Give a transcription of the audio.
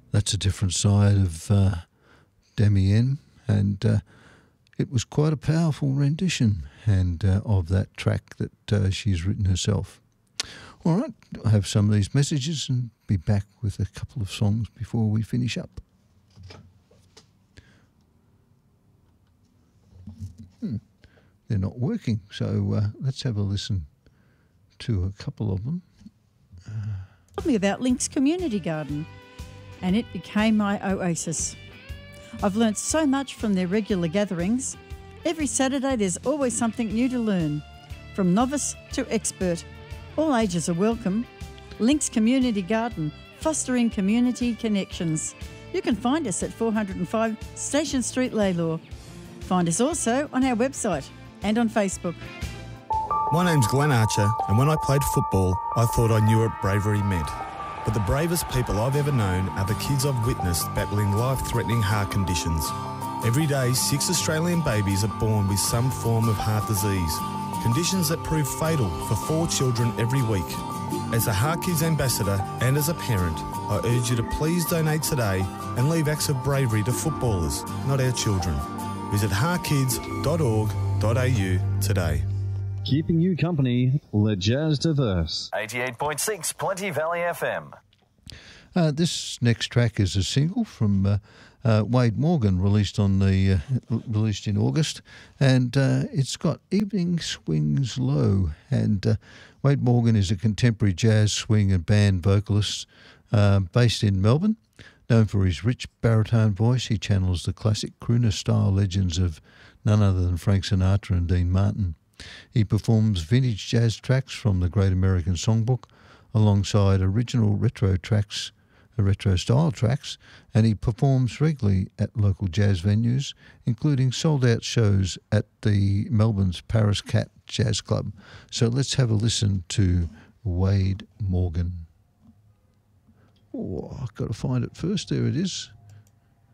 That's a different side of Damien, and it was quite a powerful rendition of that track that she's written herself. All right, I'll have some of these messages and be back with a couple of songs before we finish up. They're not working, so let's have a listen to a couple of them. Told me about Links Community Garden, and it became my oasis. I've learnt so much from their regular gatherings. Every Saturday there's always something new to learn, from novice to expert. All ages are welcome. Links Community Garden, fostering community connections. You can find us at 405 Station Street, Lalor. Find us also on our website and on Facebook. My name's Glenn Archer, and when I played football, I thought I knew what bravery meant. But the bravest people I've ever known are the kids I've witnessed battling life-threatening heart conditions. Every day, 6 Australian babies are born with some form of heart disease, conditions that prove fatal for 4 children every week. As a Heart Kids ambassador and as a parent, I urge you to please donate today and leave acts of bravery to footballers, not our children. Visit heartkids.org.au today. Keeping you company, Le Jazz Diverse. 88.6 Plenty Valley FM. This next track is a single from Wade Morgan, released in August, and it's got Evening Swings Low. And Wade Morgan is a contemporary jazz, swing and band vocalist based in Melbourne. Known for his rich baritone voice, he channels the classic crooner-style legends of none other than Frank Sinatra and Dean Martin. He performs vintage jazz tracks from the Great American Songbook alongside original retro style tracks, and he performs regularly at local jazz venues, including sold-out shows at the Melbourne's Paris Cat Jazz Club. So let's have a listen to Wade Morgan. Oh, I've got to find it first. There it is.